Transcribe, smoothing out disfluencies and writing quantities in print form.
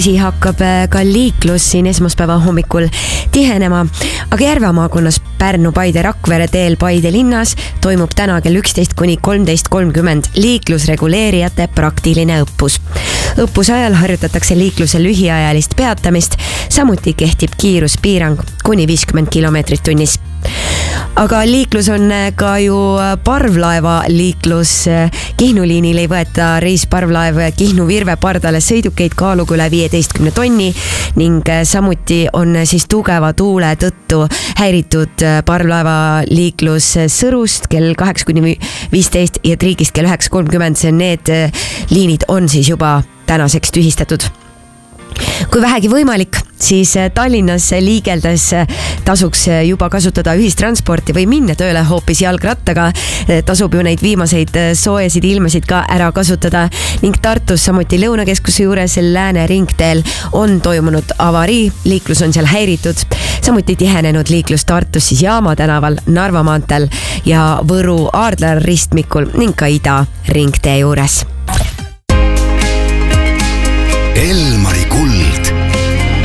hakkab ka liiklus siin esmaspäeva hommikul tihenema, aga Järve maakonnas Pärnu-Paide Rakvere teel Paide linnas toimub täna kell 11 kuni 13.30 liiklusreguleerijate praktiline õppus. Õppuse ajal harjutatakse liikluse lühiajalist peatamist, samuti kehtib kiiruspiirang kuni 50 kilomeetrit tunnis. Aga liiklus on ka ju parvlaeva liiklus. Kihnu liinil ei võeta reisparvlaev Kihnu-Virve pardale sõidukeid kaaluga üle 15 tonni ning samuti on siis tugeva tuule tõttu häiritud parvlaeva liiklus Sõrust kell 8-15 ja Triigist kell 9.30. Need liinid on siis juba tänaseks tühistatud. Kui vähegi võimalik, siis Tallinnas liigeldes tasuks juba kasutada ühistransporti või minna tööle hoopis jalgrattaga. Tasub ju neid viimaseid soojasid ilmasid ka ära kasutada ning Tartus samuti Lõunakeskuse juures Lääne ringteel on toimunud avarii, liiklus on seal häiritud. Samuti tihenenud liiklus Tartus siis Jaama tänaval, Narva maanteel ja Võru Aardla ristmikul ning ka Ida ringtee juures.